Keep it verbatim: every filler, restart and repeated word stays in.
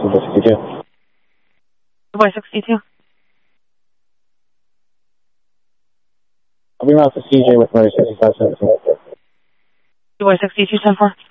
sixty-two. Boy sixty-two. I'll be around to C J with motor sixty-five seventeen. Boy sixty-two, ten four.